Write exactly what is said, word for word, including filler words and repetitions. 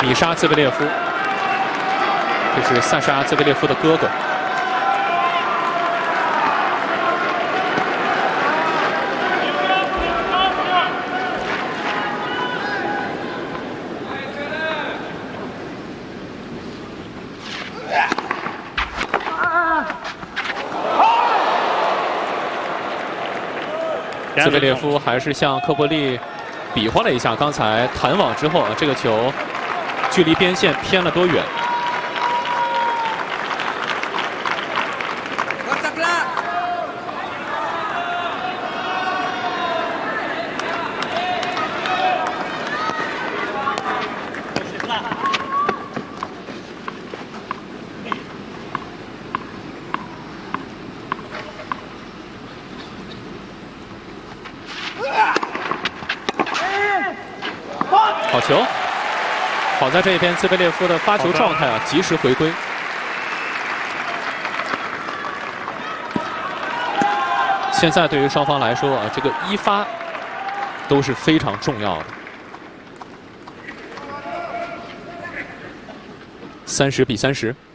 米沙兹维列夫，这是萨沙兹维列夫的哥哥。 兹维列夫还是向科波利比划了一下，刚才弹网之后啊，这个球距离边线偏了多远？好球！好在这边兹维列夫的发球状态啊，及时回归。现在对于双方来说啊，这个一发都是非常重要的。三十比三十。